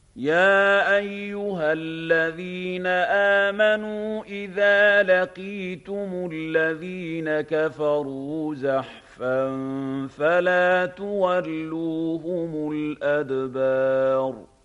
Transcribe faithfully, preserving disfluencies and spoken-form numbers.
يَا أَيُّهَا الَّذِينَ آمَنُوا إِذَا لَقِيتُمُ الَّذِينَ كَفَرُوا زَحْفًا فَلَا تُوَلُّوهُمُ الْأَدْبَارَ